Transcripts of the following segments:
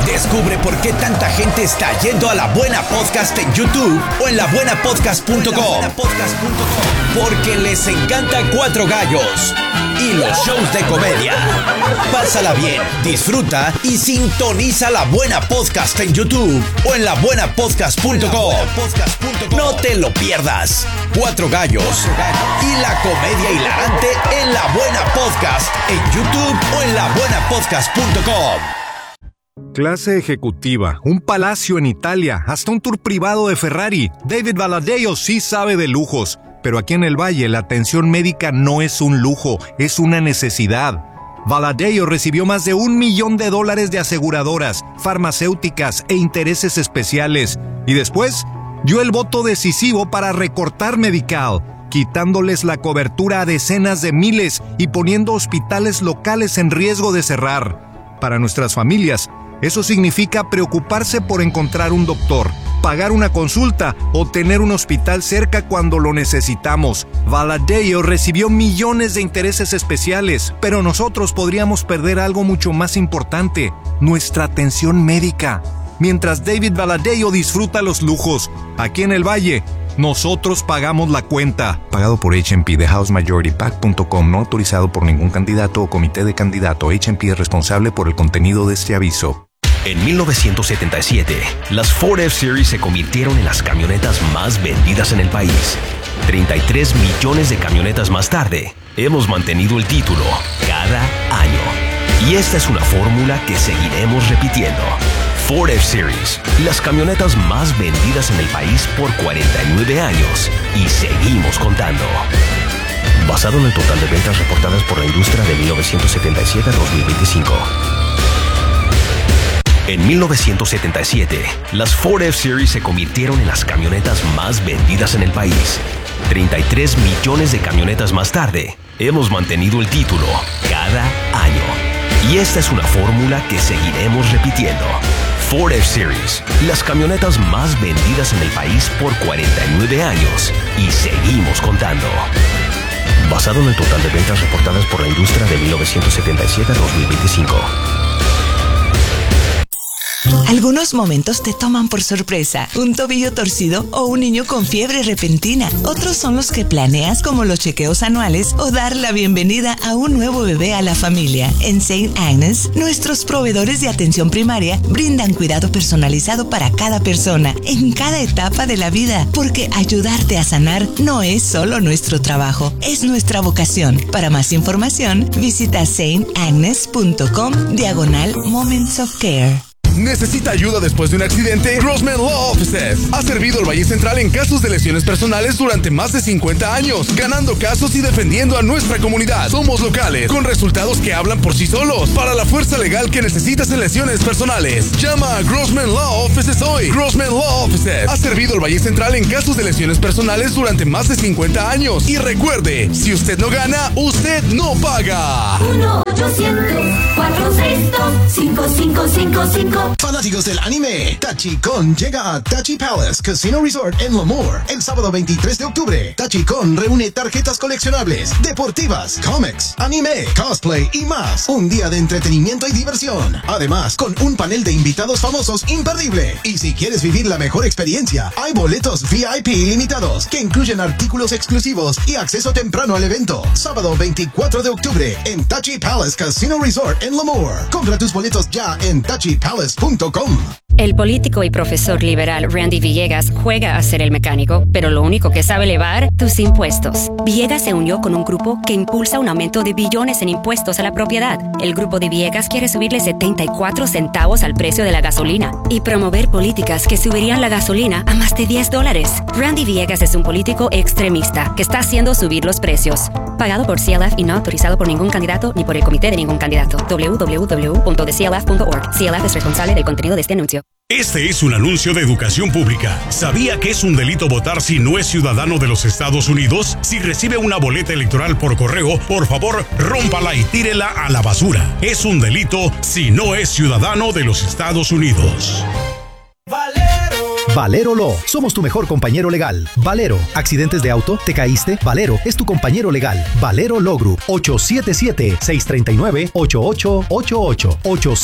Descubre por qué tanta gente está yendo a La Buena Podcast en YouTube o en labuenapodcast.com. Porque les encanta Cuatro Gallos y los shows de comedia. Pásala bien, disfruta y sintoniza La Buena Podcast en YouTube o en labuenapodcast.com. No te lo pierdas. Cuatro Gallos y la comedia hilarante en La Buena Podcast en YouTube o en labuenapodcast.com. Clase ejecutiva, un palacio en Italia, hasta un tour privado de Ferrari. David Valadao sí sabe de lujos, pero aquí en el Valle la atención médica no es un lujo, es una necesidad. Valadao recibió más de $1 millón de aseguradoras, farmacéuticas e intereses especiales. Y después dio el voto decisivo para recortar Medi-Cal, quitándoles la cobertura a decenas de miles y poniendo hospitales locales en riesgo de cerrar. Para nuestras familias, eso significa preocuparse por encontrar un doctor, pagar una consulta o tener un hospital cerca cuando lo necesitamos. Valadao recibió millones de intereses especiales, pero nosotros podríamos perder algo mucho más importante: nuestra atención médica. Mientras David Valadao disfruta los lujos, aquí en el Valle, nosotros pagamos la cuenta. Pagado por H&P de HouseMajorityPAC.com, no autorizado por ningún candidato o comité de candidato. H&P es responsable por el contenido de este aviso. En 1977, las Ford F-Series se convirtieron en las camionetas más vendidas en el país. 33 millones de camionetas más tarde, hemos mantenido el título cada año. Y esta es una fórmula que seguiremos repitiendo. Ford F-Series, las camionetas más vendidas en el país por 49 años. Y seguimos contando. Basado en el total de ventas reportadas por la industria de 1977 a 2025. En 1977, las Ford F-Series se convirtieron en las camionetas más vendidas en el país. 33 millones de camionetas más tarde, hemos mantenido el título cada año. Y esta es una fórmula que seguiremos repitiendo. Ford F-Series, las camionetas más vendidas en el país por 49 años. Y seguimos contando. Basado en el total de ventas reportadas por la industria de 1977 a 2025. Algunos momentos te toman por sorpresa, un tobillo torcido o un niño con fiebre repentina. Otros son los que planeas, como los chequeos anuales o dar la bienvenida a un nuevo bebé a la familia. En St. Agnes, nuestros proveedores de atención primaria brindan cuidado personalizado para cada persona, en cada etapa de la vida, porque ayudarte a sanar no es solo nuestro trabajo, es nuestra vocación. Para más información, visita stagnes.com/Moments of Care. ¿Necesita ayuda después de un accidente? Grossman Law Offices ha servido al Valle Central en casos de lesiones personales durante más de 50 años, ganando casos y defendiendo a nuestra comunidad. Somos locales, con resultados que hablan por sí solos, para la fuerza legal que necesitas en lesiones personales. Llama a Grossman Law Offices hoy. Grossman Law Offices ha servido al Valle Central en casos de lesiones personales durante más de 50 años. Y recuerde, si usted no gana, usted no paga. 1-800-462-5555. Fanáticos del anime, Tachikon llega a Tachi Palace Casino Resort en Lemoore el sábado 23 de octubre. Tachikon reúne tarjetas coleccionables, deportivas, cómics, anime, cosplay y más. Un día de entretenimiento y diversión. Además, con un panel de invitados famosos imperdible. Y si quieres vivir la mejor experiencia, hay boletos VIP limitados que incluyen artículos exclusivos y acceso temprano al evento. Sábado 24 de octubre en Tachi Palace Casino Resort en Lemoore. Compra tus boletos ya en tachipalace.com. El político y profesor liberal Randy Villegas juega a ser el mecánico, pero lo único que sabe elevar, tus impuestos. Villegas se unió con un grupo que impulsa un aumento de billones en impuestos a la propiedad. El grupo de Villegas quiere subirle 74 centavos al precio de la gasolina y promover políticas que subirían la gasolina a más de $10. Randy Villegas es un político extremista que está haciendo subir los precios. Pagado por CLF y no autorizado por ningún candidato ni por el comité de ningún candidato. www.theclf.org. CLF es responsable del contenido de este anuncio. Este es un anuncio de educación pública. ¿Sabía que es un delito votar si no es ciudadano de los Estados Unidos? Si recibe una boleta electoral por correo, por favor, rómpala y tírela a la basura. Es un delito si no es ciudadano de los Estados Unidos. Valero Law. Somos tu mejor compañero legal. Valero. ¿Accidentes de auto? ¿Te caíste? Valero es tu compañero legal. Valero Law Group. 877-639-8888.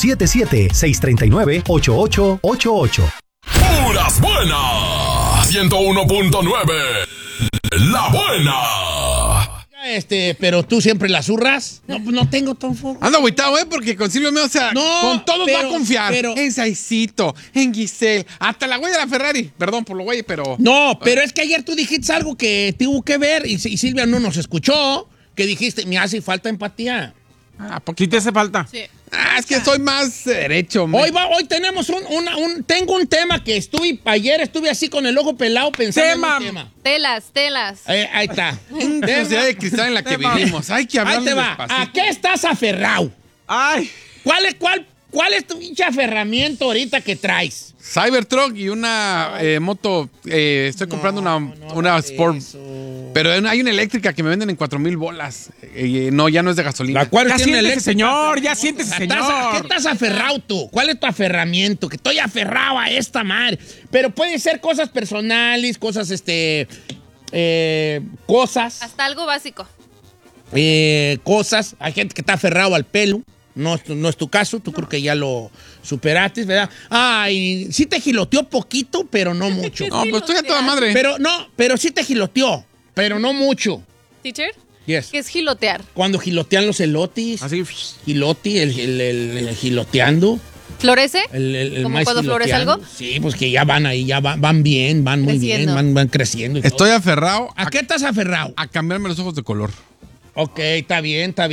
877-639-8888. ¡Puras buenas! 101.9. La buena. Pero tú siempre la zurras. No tengo tonfo. Ando agüitado, porque con Silvio Meoz, con todos va a confiar. En Saicito, en Giselle, hasta la güey de la Ferrari. Perdón por lo güey, pero... No, pero es que ayer tú dijiste algo que tuvo que ver y Silvia no nos escuchó, que dijiste, me hace falta empatía. ¿Sí te hace falta? Sí. Es que soy más derecho. Hoy tenemos tengo un tema que ayer estuve así con el ojo pelado pensando en un tema. Telas. Ahí está. Una sociedad de cristal en la que vivimos. Hay que hablar despacito. ¿A qué estás aferrado? Ay. ¿Cuál es tu pinche aferramiento ahorita que traes? Cybertruck y una moto. Estoy comprando una Sport. Pero hay una eléctrica que me venden en 4,000 bolas. No, ya no es de gasolina. ¿La cual ya tiene siéntese, señor. Ya siéntese, señor. ¿A qué estás aferrado tú? ¿Cuál es tu aferramiento? Que estoy aferrado a esta madre. Pero pueden ser cosas personales, cosas, cosas. Hasta algo básico. Cosas. Hay gente que está aferrado al pelo. No es tu caso, tú creo que ya lo superaste, ¿verdad? Ay, sí te giloteó poquito, pero no mucho. No, pues estoy a toda madre. Pero sí te giloteó, pero no mucho. ¿Teacher? Yes. ¿Qué es gilotear? Cuando gilotean los elotes. Así. Giloti, el giloteando. ¿Florece? El ¿Como maíz cuando florece algo? Sí, pues que ya van ahí, ya van bien, van muy creciendo. bien, van creciendo. Estoy aferrado. ¿A qué estás aferrado? A cambiarme los ojos de color. Ok, está bien, ok,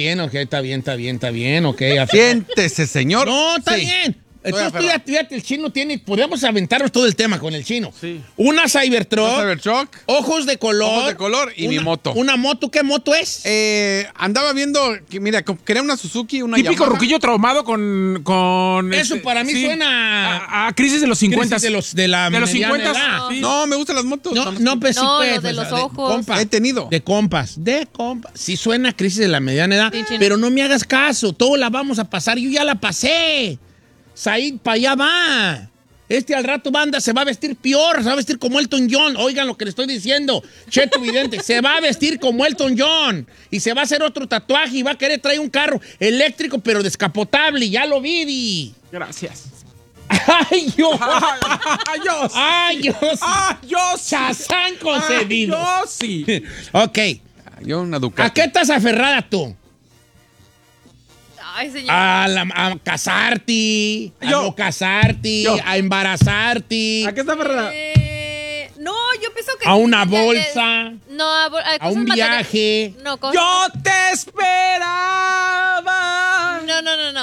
Siéntese, señor. No, está Sí. bien. Entonces, fíjate, el chino tiene... Podríamos aventarnos todo el tema con el chino. Sí. Una Cybertruck. Ojos de color. Y mi moto. ¿Una moto? ¿Qué moto es? Andaba viendo... Mira, quería una Suzuki, una Típico Yamaha. ruquillo traumado con Eso para mí suena... A crisis de los 50. De los 50. Sí. No, me gustan las motos. Pues sí, pues. Los de los ojos. Compas. He tenido. De compas. Sí suena a crisis de la mediana edad, Sí, chino. pero no me hagas caso. Todo la vamos a pasar. Yo ya la pasé. Said para allá va. Al rato banda se va a vestir peor, se va a vestir como Elton John. Oigan lo que le estoy diciendo. Cheto Vidente, se va a vestir como Elton John. Y se va a hacer otro tatuaje y va a querer traer un carro eléctrico pero descapotable. Ya lo vi. Gracias. ¡Ay, Dios! ¡Ay, Dios! ¡Ay, Dios! ¡Chazán concedido! ¡Yo sí! Ok. Yo una Ducati. ¿A qué estás aferrada tú? Ay, señor. A casarte, a no casarte, a embarazarte. ¿A qué está aferrada? No, yo pienso que... A una bolsa. No, a un viaje. No, cosas... ¡Yo te esperaba! No.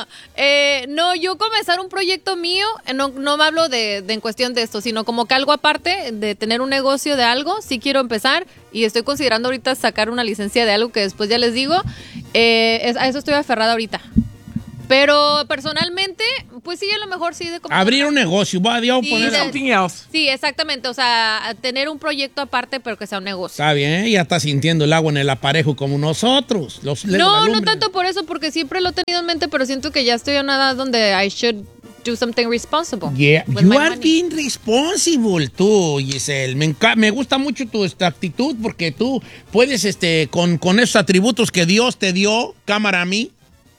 No, yo comenzar un proyecto mío, no me hablo de en cuestión de esto, sino como que algo aparte de tener un negocio de algo, sí quiero empezar y estoy considerando ahorita sacar una licencia de algo que después ya les digo. A eso estoy aferrada ahorita. Pero personalmente, pues sí, a lo mejor sí de... Abrir un negocio, voy a poner... Something else. Sí, exactamente, o sea, tener un proyecto aparte, pero que sea un negocio. Está bien, ya está sintiendo el agua en el aparejo como nosotros. No tanto por eso, porque siempre lo he tenido en mente, pero siento que ya estoy en una edad donde I should do something responsible. Yeah, with you my are money. being responsible, tú, Giselle. Me gusta mucho tu actitud porque tú puedes, con esos atributos que Dios te dio, cámara a mí,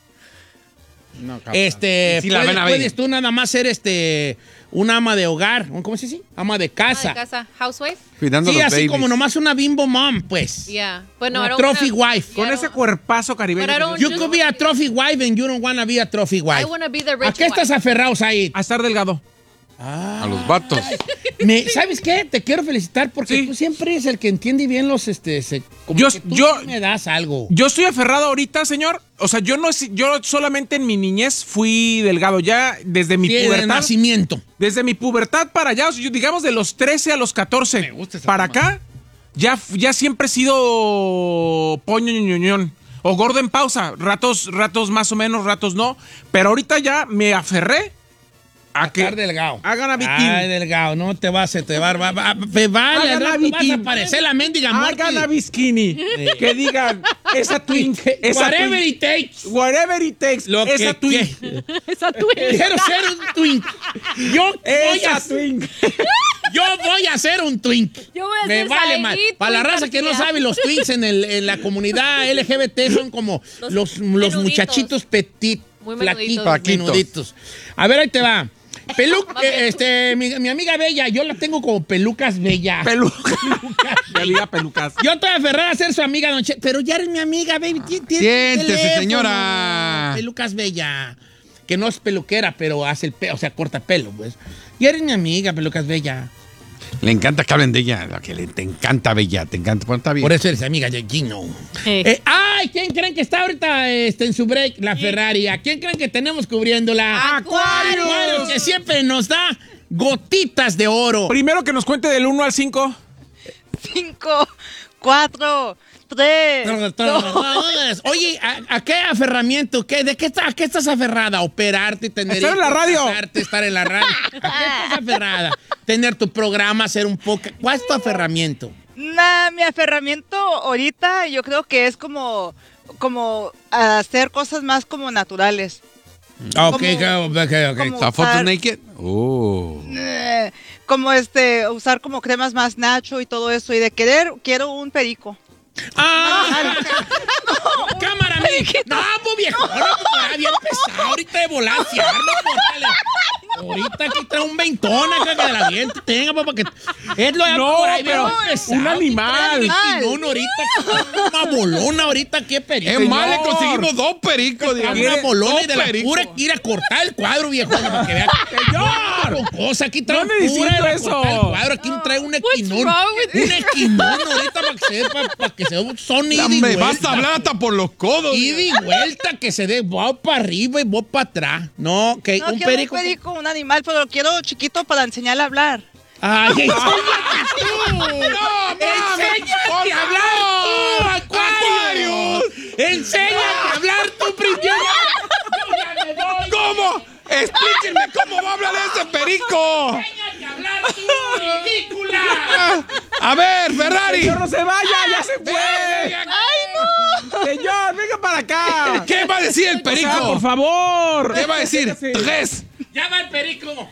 No, puedes tú nada más ser una ama de hogar, ¿cómo se dice? Ama de casa. Housewife. Cuidando Sí, los así babies. como nomás una bimbo mom, pues. Yeah. Bueno, Una trophy wife. Con ese cuerpazo caribeño. You could be a trophy wife and you don't want to be a trophy wife. I want to be the rich ¿A qué estás wife. aferrado, Said? A estar delgado. A los vatos. ¿Sabes qué? Te quiero felicitar porque tú siempre eres el que entiende bien los como Yo que tú sí me das algo. Yo estoy aferrado ahorita, señor. O sea, yo solamente en mi niñez fui delgado, ya desde mi pubertad. De nacimiento. Desde mi pubertad para allá, o sea, digamos de los 13 a los 14 Me gusta esa para forma. acá, ya siempre he sido poño ñoñón. O gordo en pausa, ratos más o menos, ratos no. Pero ahorita ya me aferré a que estar delgado. hagan a Vitín. Ay, delgado, no te vas a... Vale, Hagan a vas Vitín. a aparecer la mendiga muerte. Hagan a Bisquini. Que digan, esa twink. Whatever it takes. Whatever it takes. Lo esa que twink. Esa twink. Quiero ser un twink. Yo voy Esa a... twink. Yo voy a hacer un twink. Yo voy a Me hacer vale Said más. Twink Para la raza que no García. sabe, los twinks en la comunidad LGBT son como los menuditos. muchachitos petit, Muy flaquitos, menuditos. menuditos. A ver, ahí te va. Mi amiga Bella, yo la tengo como Pelucas Bella. Mi amiga Pelucas. Yo estoy aferrada a ser su amiga, don Che, pero ya eres mi amiga, baby. Siéntese, Teléfono. señora. Pelucas Bella. Que no es peluquera, pero hace el pelo, o sea, corta pelo, pues. Ya eres mi amiga, Pelucas Bella. Le encanta que hablen de ella. Te encanta, Bella. Te encanta. Bueno, está bien. Por eso eres amiga de Gino. ¿Quién creen que está ahorita en su break? La Ferrari. ¿A quién creen que tenemos cubriéndola? ¡Acuarios! Que siempre nos da gotitas de oro. Primero que nos cuente del 1 al 5. 5, 4, 3. Oye, ¿a qué aferramiento? ¿A qué estás aferrada? ¿Operarte, tener Estar en la radio. Estar en la radio. ¿A qué estás aferrada? Tener tu programa, hacer un podcast. ¿Cuál es tu aferramiento? Mi aferramiento ahorita yo creo que es como hacer cosas más como naturales. Ok. ¿La foto naked? Como usar como cremas más nacho y todo eso. Y de quiero un perico. ¡Cámara, no, pues viejo! No, bien pesado. Ahorita de volancia. Ahorita aquí trae un veintón acá que de la gente tenga, papá, que es lo de por ahí, pero un animal. Un ahorita, una bolona ahorita, qué perico. Es mal, le conseguimos 2 pericos. Una bolona y de la pura ir a cortar el cuadro, viejo, para que vean. ¡Señor! Cosa, aquí trae No necesito pura eso. cortar el cuadro, aquí trae un equinón. Un equinón ahorita para que se dé un sonido y Me vuelta. vas a hablar hasta por los codos. Ida y vuelta, que se dé, voy para arriba y voy para atrás. No, que No, un quiero perico. un perico, un animal, pero lo quiero chiquito para enseñarle a hablar. ¡Ay, enséñate tú! ¡Enséñate a hablar tú, Acuarios! ¡Enséñate a hablar tú primero! ¿Cómo? Explíquenme cómo va a hablar ese perico. ¡Enséñate a hablar tú, ridícula! A ver, Ferrari. ¡Señor, no se vaya! ¡Ya se fue! ¡Ay, no! ¡Señor, venga para acá! ¿Qué va a decir el perico? Por favor. ¿Qué va a decir? 3. ¡Ya va el perico!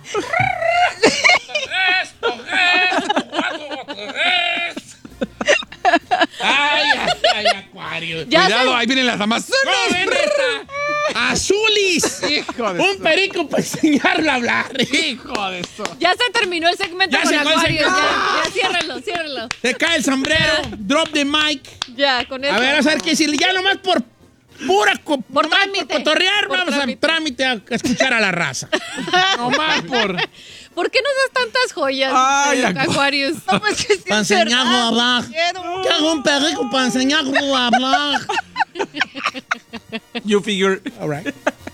¡Ay, Acuario! Cuidado, ahí vienen las damas. ¡No, ven esta! ¡Azulis! Hijo de Un perico para enseñarle a hablar. Hijo de eso. Ya se terminó el segmento Ya con se acabó el Acuarios. segmento. Ya, ciérralo. Te cae el sombrero, drop the mic. Ya, con eso. A ver, qué decirle. Ya nomás por trámite. cotorrear, Por vamos a trámite a escuchar a la raza. Nomás por... ¿Por qué nos das tantas joyas, Ay, Acuarios? No, pues que sí Para es enseñarlo verdad, a hablar. quiero. ¿Qué hago un perico para enseñarlo a hablar? You figure. All right.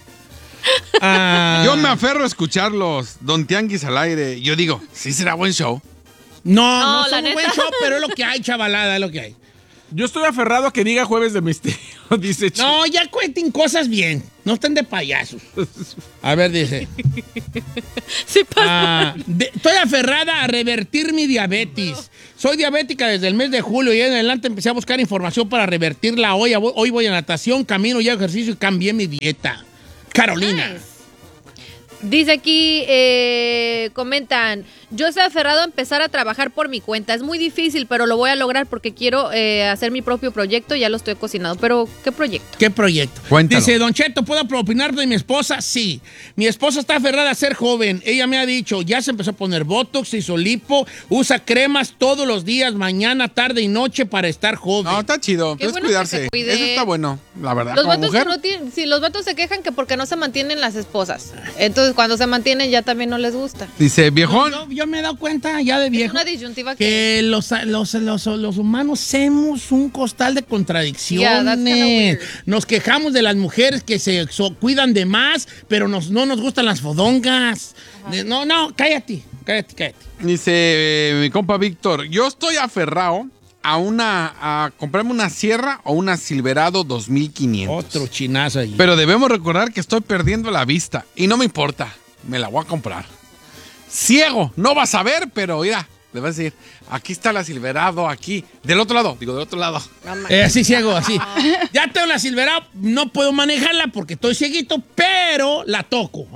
Yo me aferro a escucharlos. Don Tianguis al aire. Yo digo, sí será buen show. No la son un neta. buen show, pero es lo que hay, chavalada, es lo que hay. Yo estoy aferrado a que diga Jueves de Misterio, dice Chico. No, ya cuenten cosas bien. No estén de payasos. A ver, dice. Sí pasa. Estoy aferrada a revertir mi diabetes. Soy diabética desde el mes de julio y en adelante empecé a buscar información para revertirla. Hoy voy a natación, camino y hago ejercicio y cambié mi dieta. Carolina. Nice. Dice aquí, comentan, yo estoy aferrado a empezar a trabajar por mi cuenta. Es muy difícil, pero lo voy a lograr porque quiero hacer mi propio proyecto. Ya lo estoy cocinando. Pero, ¿qué proyecto? ¿Qué proyecto? Cuéntalo. Dice, Don Cheto, ¿puedo opinar de mi esposa? Sí. Mi esposa está aferrada a ser joven. Ella me ha dicho, ya se empezó a poner botox, hizo lipo, usa cremas todos los días, mañana, tarde y noche para estar joven. No, está chido. Qué Es bueno que cuidarse. se cuide. Eso está bueno, la verdad. Los Como vatos, mujer. que no tienen, sí, los vatos se quejan que porque no se mantienen las esposas. Entonces, cuando se mantienen ya también no les gusta. Dice, viejón. Yo me he dado cuenta ya de Es viejo una disyuntiva que los humanos somos un costal de Yeah, that's kinda contradicciones. weird. Nos quejamos de las mujeres que se cuidan de más, pero no nos gustan las fodongas. No, cállate. Dice mi compa Víctor, yo estoy aferrado a comprarme una Sierra o una Silverado 2500. Otro chinazo ahí. Pero debemos recordar que estoy perdiendo la vista y no me importa, me la voy a comprar. Ciego, no vas a ver, pero mira, Le vas a decir, aquí está la Silverado, aquí. Del otro lado. Así ciego, así. Ya tengo la Silverado, no puedo manejarla porque estoy cieguito, pero la toco.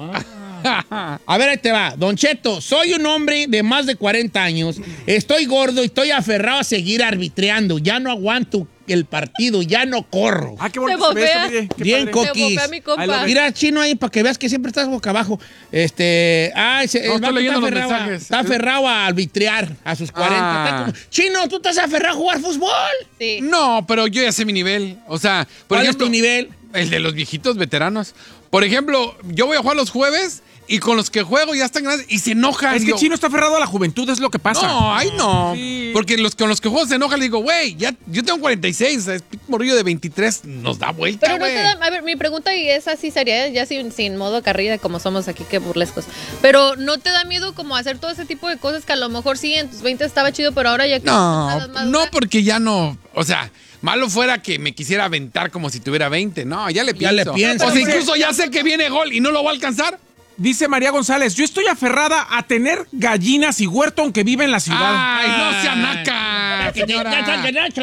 A ver, ahí te va. Don Cheto, soy un hombre de más de 40 años. Estoy gordo y estoy aferrado a seguir arbitreando. Ya no aguanto el partido, ya no corro. Qué bonito se ve esto, mire. Bien, Se coquis. bofea mi compa. Mira, Chino, ahí para que veas que siempre estás boca abajo. estoy leyendo los mensajes. Está aferrado a arbitrear a sus 40. Está como, Chino, ¿tú estás aferrado a jugar fútbol? Sí. No, pero yo ya sé mi nivel. O sea, por ¿Cuál ejemplo, es tu nivel? El de los viejitos veteranos. Por ejemplo, yo voy a jugar los jueves y con los que juego ya están grandes y se enojan. Es que Chino está aferrado a la juventud, es lo que pasa. No, ay no. Sí. Porque con los que juego se enojan, le digo, güey, ya, yo tengo 46, o sea, es morrillo de 23, nos da vuelta, Pero no güey. te da, a ver, mi pregunta y es así sería, ya sin modo carrilla como somos aquí, que burlescos. Pero ¿no te da miedo como hacer todo ese tipo de cosas que a lo mejor sí en tus 20 estaba chido, pero ahora ya que No, porque ya no, o sea, malo fuera que me quisiera aventar como si tuviera 20, no, ya le pienso. O sea, incluso ya sé que viene gol y no lo voy a alcanzar. Dice María González, yo estoy aferrada a tener gallinas y huerto aunque vive en la ciudad. Ay, no sea naca, señora. Ya saca el rancho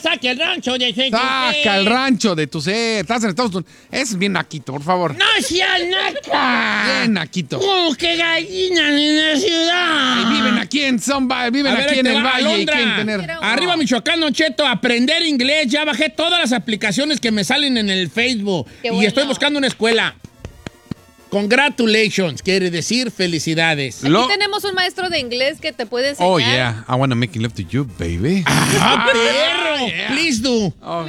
de Saca el rancho de tu ser. Estás en Estados Unidos. Es bien naquito, por favor. ¡No sea naca! Bien naquito. ¿Cómo que gallinas en la ciudad? Ay, viven aquí en viven A ver, aquí ahí en te el va, valle. Alondra. Y quieren tener... Arriba Michoacán, Don Cheto, aprender inglés. Ya bajé todas las aplicaciones que me salen en el Facebook. Qué Y bueno. estoy buscando una escuela. Congratulations, quiere decir felicidades. Aquí tenemos un maestro de inglés que te puede enseñar. Oh, yeah. I want to make love to you, baby. ¡Ah, perro! Yeah. Please do. Oh.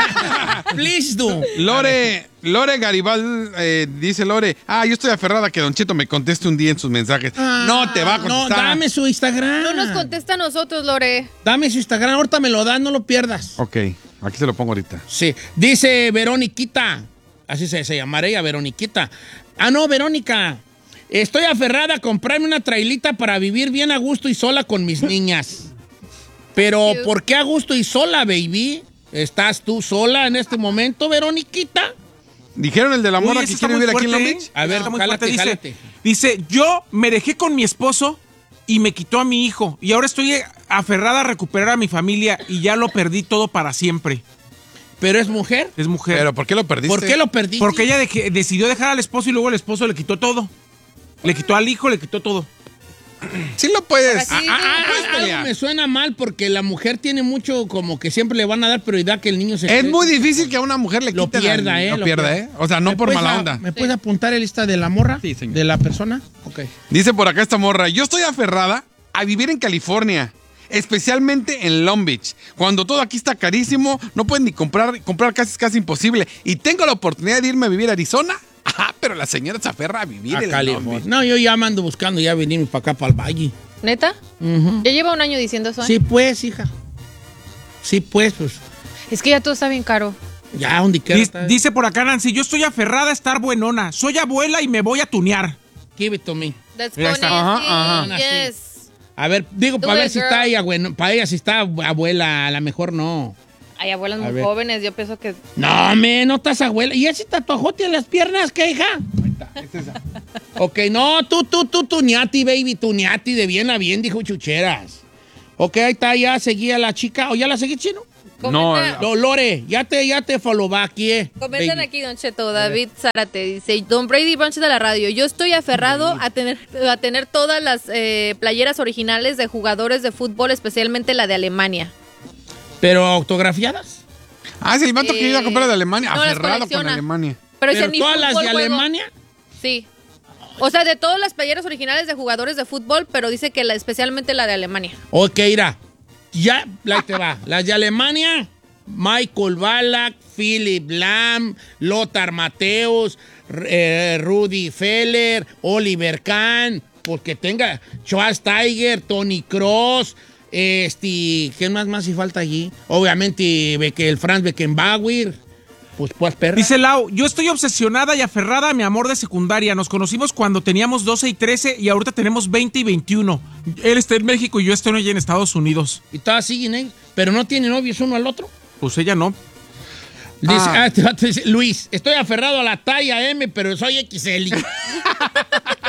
Please do. Lore Garibal, dice Lore, yo estoy aferrada a que Don Cheto me conteste un día en sus mensajes. No te va a contestar. No, dame su Instagram. No nos contesta a nosotros, Lore. Dame su Instagram, ahorita me lo dan, no lo pierdas. Ok, aquí se lo pongo ahorita. Sí, dice Veroniquita, así se llamará ella, Veroniquita. No, Verónica, estoy aferrada a comprarme una trailita para vivir bien a gusto y sola con mis niñas. Pero, ¿por qué a gusto y sola, baby? ¿Estás tú sola en este momento, Veroniquita? ¿Dijeron el de la morra Uy, que ese quiere está vivir muy aquí en Long fuerte, Beach? A ver, Está muy jálate, fuerte, jálate. Dice, yo me dejé con mi esposo y me quitó a mi hijo. Y ahora estoy aferrada a recuperar a mi familia y ya lo perdí todo para siempre. ¿Pero es mujer? Es mujer. ¿Pero por qué lo perdiste? ¿Por qué lo perdiste? Porque ella decidió dejar al esposo y luego el esposo le quitó todo. Le quitó al hijo, le quitó todo. Sí lo puedes. Algo me suena mal porque la mujer tiene mucho como que siempre le van a dar prioridad que el niño se Es muy difícil que a una mujer le lo quiten pierda, lo pierda, ¿eh? O sea, no por mala onda. ¿Me puedes apuntar el lista de la morra? Sí, señor. ¿De la persona? Ok. Dice por acá esta morra, yo estoy aferrada a vivir en California, especialmente en Long Beach. Cuando todo aquí está carísimo, no pueden ni comprar casi imposible. Y tengo la oportunidad de irme a vivir a Arizona. Ajá, pero la señora se aferra a vivir en Long Beach. No, yo ya me ando buscando ya venirme para acá, para el valle. ¿Neta? Ya lleva un año diciendo eso. Sí, pues, hija. Sí, pues. Es que ya todo está bien caro. Ya, donde quiera. Dice por acá Nancy, yo estoy aferrada a estar buenona. Soy abuela y me voy a tunear. Give it to me. That's Ya funny. está. Ajá. Yes. A ver, digo, Do para ver it, si girl. está ella, bueno, para ella si está abuela, a lo mejor no. Hay abuelas A muy ver. jóvenes, yo pienso que... No, no estás abuela. ¿Y ese tatuajote en las piernas, qué, hija? Ok, no, tú, tuñati, baby, tuñati, de bien a bien, dijo Chucheras. Ok, ahí está, ya seguía la chica, ¿o ya la seguí, Chino? Comenta- No, Lore, ya te follow back, Comentan aquí, Don Cheto, David Zárate dice, Don Brady Bunch de la radio, yo estoy aferrado a tener todas las playeras originales de jugadores de fútbol, especialmente la de Alemania. ¿Pero autografiadas? Es el vato que iba a comprar de Alemania, no, las aferrado con colecciona. Alemania. Pero dice, ni todas las fútbol de juego. Alemania. Sí. O sea, de todas las playeras originales de jugadores de fútbol, pero dice que especialmente la de Alemania. Ok, mira, ya, ahí te va. Las de Alemania, Michael Ballack, Philipp Lahm, Lothar Matthäus, Rudi Feller, Oliver Kahn, porque tenga Schweinsteiger, Toni Kroos, ¿qué más si falta allí? Obviamente el Franz Beckenbauer, pues perra. Dice Lau, yo estoy obsesionada y aferrada a mi amor de secundaria. Nos conocimos cuando teníamos 12 y 13 y ahorita tenemos 20 y 21. Él está en México y yo estoy allá en Estados Unidos. Y todas siguen, ¿eh? Pero no tienen novios uno al otro. Pues ella no. Dice, este vato dice, Luis, estoy aferrado a la talla M, pero soy XL.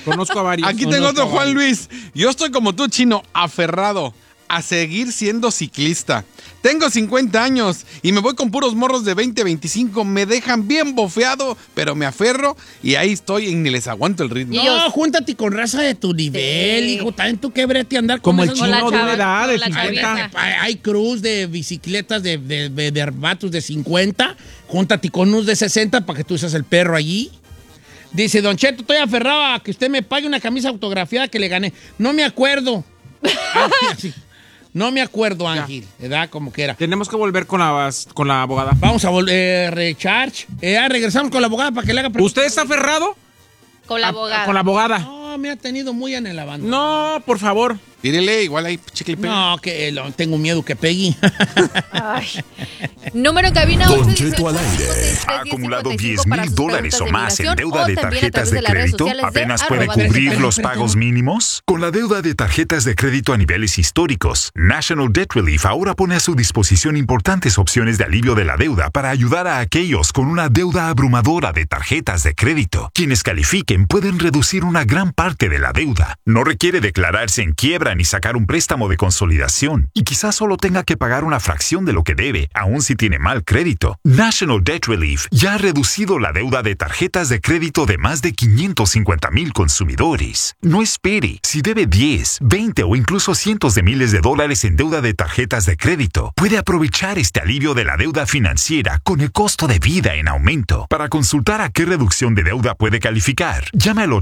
Conozco a varios. Aquí tengo otro Juan Luis. Yo estoy como tú, Chino, aferrado a seguir siendo ciclista. Tengo 50 años y me voy con puros morros de 20, 25. Me dejan bien bofeado, pero me aferro y ahí estoy y ni les aguanto el ritmo. No, júntate con raza de tu nivel, hijo. También tú quebrete andar con como el esas- Chino de una edad de la 50. Hay cruz de bicicletas de vatos de 50. Júntate con unos de 60 para que tú seas el perro allí. Dice, Don Cheto, estoy aferrado a que usted me pague una camisa autografiada que le gané. No me acuerdo. Así. No me acuerdo, Ángel, ¿verdad? Como que era. Tenemos que volver con la abogada. Vamos a volver, recharge. Regresamos con la abogada para que le haga preguntas. ¿Usted está aferrado? Con la abogada. Con la abogada. No, me ha tenido muy en el abandono. No, por favor. Tírele, igual ahí, chicle pegue. No, que tengo miedo que pegue. Ay. Número en cabina. Don Cheto al aire. ¿Ha acumulado $10,000 o más en deuda de tarjetas de crédito? ¿Apenas puede cubrir los pagos mínimos? Con la deuda de tarjetas de crédito a niveles históricos, National Debt Relief ahora pone a su disposición importantes opciones de alivio de la deuda para ayudar a aquellos con una deuda abrumadora de tarjetas de crédito. Quienes califiquen pueden reducir una gran parte de la deuda. No requiere declararse en quiebra ni sacar un préstamo de consolidación. Y quizás solo tenga que pagar una fracción de lo que debe, aun si tiene mal crédito. National Debt Relief ya ha reducido la deuda de tarjetas de crédito de más de 550,000 consumidores. No espere. Si debe 10, 20 o incluso cientos de miles de dólares en deuda de tarjetas de crédito, puede aprovechar este alivio de la deuda financiera con el costo de vida en aumento. Para consultar a qué reducción de deuda puede calificar, llame al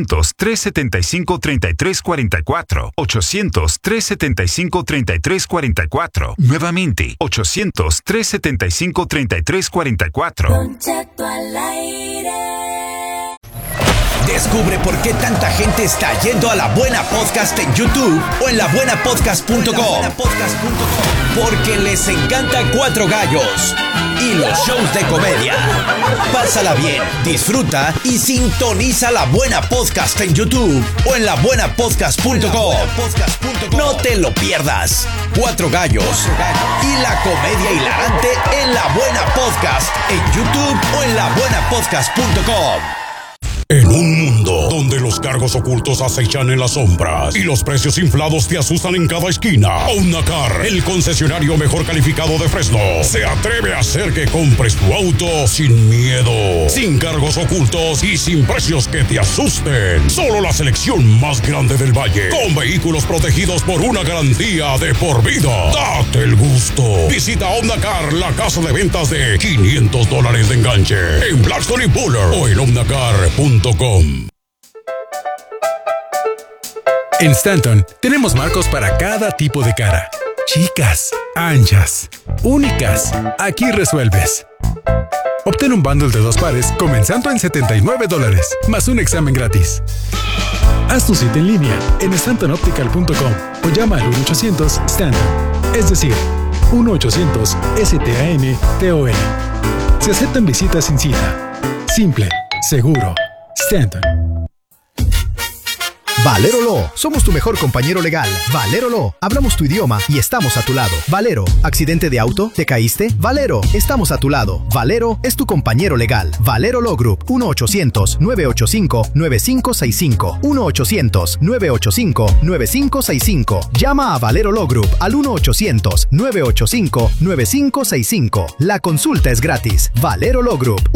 800-375-3344. 800-375-3344. Nuevamente, 800-375-3344. Descubre por qué tanta gente está yendo a La Buena Podcast en YouTube o en labuenapodcast.com. Porque les encanta Cuatro Gallos y los shows de comedia. Pásala bien, disfruta y sintoniza La Buena Podcast en YouTube o en labuenapodcast.com. No te lo pierdas. Cuatro Gallos y la comedia hilarante en La Buena Podcast en YouTube o en labuenapodcast.com. En un mundo donde los cargos ocultos acechan en las sombras y los precios inflados te asustan en cada esquina, Omnacar, el concesionario mejor calificado de Fresno, se atreve a hacer que compres tu auto sin miedo, sin cargos ocultos y sin precios que te asusten. Solo la selección más grande del valle, con vehículos protegidos por una garantía de por vida. Date el gusto. Visita Omnacar, la casa de ventas de $500 de enganche, en Blackstone y Buller o en omnacar.com. En Stanton tenemos marcos para cada tipo de cara. Chicas, anchas, únicas. Aquí resuelves. Obtén un bundle de 2 pares comenzando en $79, más un examen gratis. Haz tu cita en línea en stantonoptical.com o llama al 1-800-STANTON, es decir, 1-800-STANTON. Se aceptan visitas sin cita. Simple, seguro. Stanton. Valero Law, somos tu mejor compañero legal. Valero Law, hablamos tu idioma y estamos a tu lado. Valero, ¿accidente de auto? ¿Te caíste? Valero, estamos a tu lado. Valero es tu compañero legal. Valero Law Group, 1-800-985-9565. 1-800-985-9565. Llama a Valero Law Group al 1-800-985-9565. La consulta es gratis. Valero Law Group,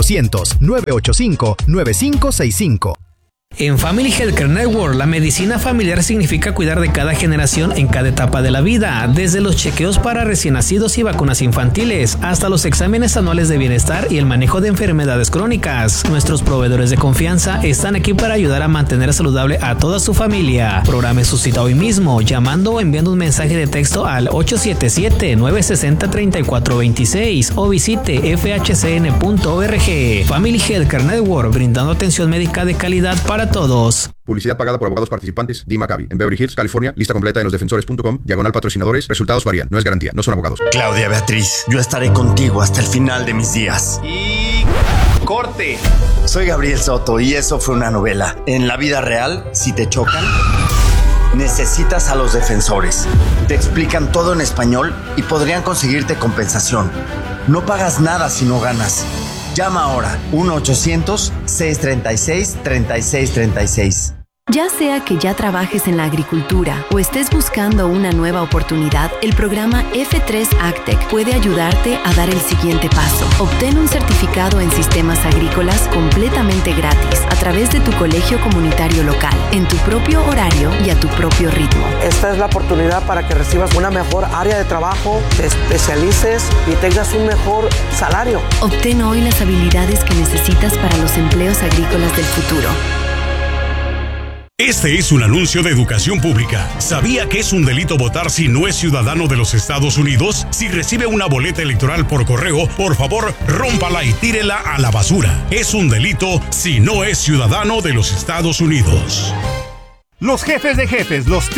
1-800-985-9565. En Family Healthcare Network, la medicina familiar significa cuidar de cada generación en cada etapa de la vida, desde los chequeos para recién nacidos y vacunas infantiles, hasta los exámenes anuales de bienestar y el manejo de enfermedades crónicas. Nuestros proveedores de confianza están aquí para ayudar a mantener saludable a toda su familia. Programe su cita hoy mismo, llamando o enviando un mensaje de texto al 877-960-3426 o visite fhcn.org. Family Healthcare Network, brindando atención médica de calidad para todos. Publicidad pagada por abogados participantes. Dee Maccabi. En Beverly Hills, California. Lista completa en losdefensores.com. /patrocinadores. Resultados varían. No es garantía. No son abogados. Claudia Beatriz, yo estaré contigo hasta el final de mis días. Y... ¡corte! Soy Gabriel Soto y eso fue una novela. En la vida real, si te chocan, necesitas a los defensores. Te explican todo en español y podrían conseguirte compensación. No pagas nada si no ganas. Llama ahora 1-800-636-3636. Ya sea que ya trabajes en la agricultura o estés buscando una nueva oportunidad, el programa F3 AgTech puede ayudarte a dar el siguiente paso. Obtén un certificado en sistemas agrícolas completamente gratis a través de tu colegio comunitario local, en tu propio horario y a tu propio ritmo. Esta es la oportunidad para que recibas una mejor área de trabajo, te especialices y tengas un mejor salario. Obtén hoy las habilidades que necesitas para los empleos agrícolas del futuro. Este es un anuncio de educación pública. ¿Sabía que es un delito votar si no es ciudadano de los Estados Unidos? Si recibe una boleta electoral por correo, por favor, rómpala y tírela a la basura. Es un delito si no es ciudadano de los Estados Unidos. Los jefes de jefes, los